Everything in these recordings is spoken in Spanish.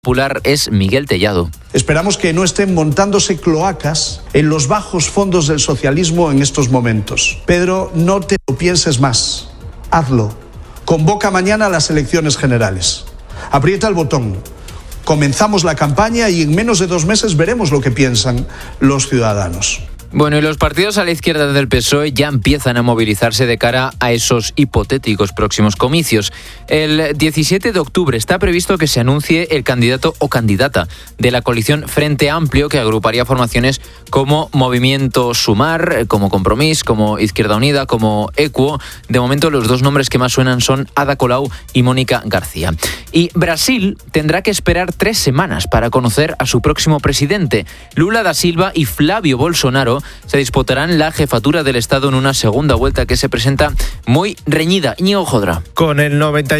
Popular es Miguel Tellado. Esperamos que no estén montándose cloacas en los bajos fondos del socialismo en estos momentos. Pedro, no te lo pienses más. Hazlo. Convoca mañana a las elecciones generales. Aprieta el botón. Comenzamos la campaña y en menos de 2 meses veremos lo que piensan los ciudadanos. Bueno, y los partidos a la izquierda del PSOE ya empiezan a movilizarse de cara a esos hipotéticos próximos comicios. El 17 de octubre está previsto que se anuncie el candidato o candidata de la coalición Frente Amplio, que agruparía formaciones como Movimiento Sumar, como Compromís, como Izquierda Unida, como Equo. De momento los 2 nombres que más suenan son Ada Colau y Mónica García. Y Brasil tendrá que esperar 3 semanas para conocer a su próximo presidente. Lula da Silva y Flávio Bolsonaro se disputarán la jefatura del Estado en una segunda vuelta que se presenta muy reñida. Íñigo Jodra. Con el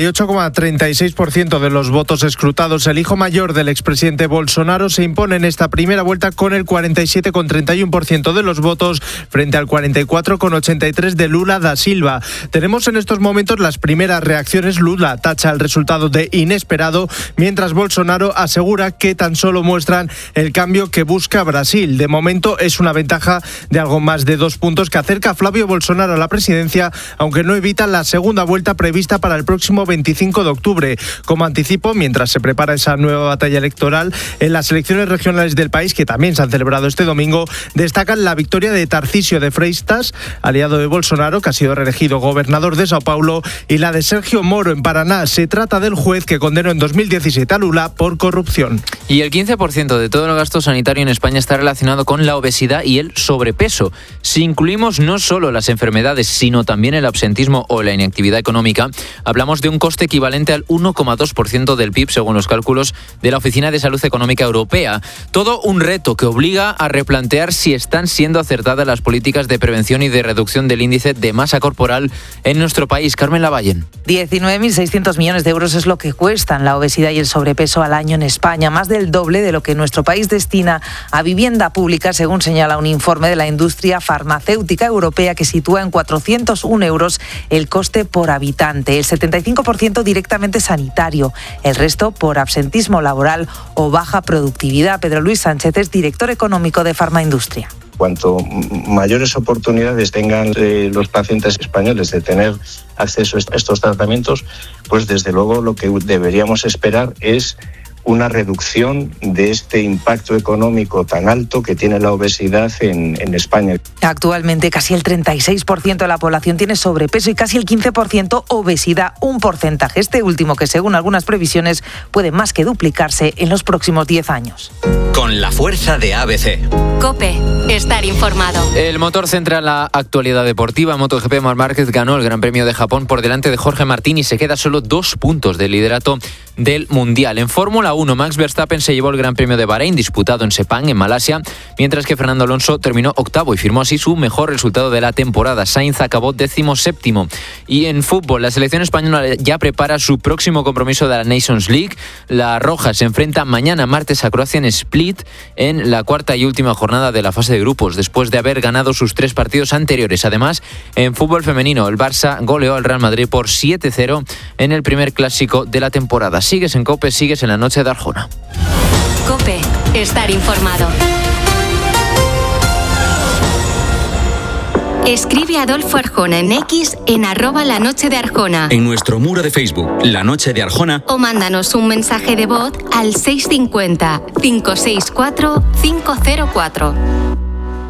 98,36% de los votos escrutados, el hijo mayor del expresidente Bolsonaro se impone en esta primera vuelta con el 47,31% de los votos frente al 44,83% de Lula da Silva. Tenemos en estos momentos las primeras reacciones. Lula tacha el resultado de inesperado, mientras Bolsonaro asegura que tan solo muestran el cambio que busca Brasil. De momento es una ventaja de algo más de 2 puntos que acerca a Flávio Bolsonaro a la presidencia, aunque no evita la segunda vuelta prevista para el próximo 25 de octubre. Como anticipo, mientras se prepara esa nueva batalla electoral, en las elecciones regionales del país, que también se han celebrado este domingo, destacan la victoria de Tarcísio de Freitas, aliado de Bolsonaro, que ha sido reelegido gobernador de Sao Paulo, y la de Sergio Moro en Paraná. Se trata del juez que condenó en 2017 a Lula por corrupción. Y el 15% de todo el gasto sanitario en España está relacionado con la obesidad y el sobrepeso. Si incluimos no solo las enfermedades, sino también el absentismo o la inactividad económica, hablamos de un coste equivalente al 1,2% del PIB, según los cálculos de la Oficina de Salud Económica Europea. Todo un reto que obliga a replantear si están siendo acertadas las políticas de prevención y de reducción del índice de masa corporal en nuestro país. Carmen Lavallen. 19.600 millones de euros es lo que cuestan la obesidad y el sobrepeso al año en España, más del doble de lo que nuestro país destina a vivienda pública, según señala un informe de la industria farmacéutica europea que sitúa en 401 euros el coste por habitante, el 75% directamente sanitario, el resto por absentismo laboral o baja productividad. Pedro Luis Sánchez es director económico de Farmaindustria. Cuanto mayores oportunidades tengan los pacientes españoles de tener acceso a estos tratamientos, pues desde luego lo que deberíamos esperar es una reducción de este impacto económico tan alto que tiene la obesidad en España. Actualmente casi el 36% de la población tiene sobrepeso y casi el 15% obesidad, un porcentaje este último que según algunas previsiones puede más que duplicarse en los próximos 10 años. Con la fuerza de ABC. COPE, estar informado. El motor centra la actualidad deportiva. MotoGP, Marc Márquez ganó el Gran Premio de Japón por delante de Jorge Martín y se queda solo 2 puntos del liderato del Mundial. En Fórmula 1, Max Verstappen se llevó el Gran Premio de Bahrein, disputado en Sepang, en Malasia, mientras que Fernando Alonso terminó octavo y firmó así su mejor resultado de la temporada. Sainz acabó 17º. Y en fútbol, la selección española ya prepara su próximo compromiso de la Nations League. La Roja se enfrenta mañana martes a Croacia en Split en la 4ª y última jornada de la fase de grupos, después de haber ganado sus 3 partidos anteriores. Además, en fútbol femenino, el Barça goleó al Real Madrid por 7-0 en el primer clásico de la temporada. Sigues en COPE, sigues en la noche de Arjona. COPE, estar informado. Escribe a Adolfo Arjona en X en @lanochedearjona. En nuestro muro de Facebook, La Noche de Arjona. O mándanos un mensaje de voz al 650 564 504.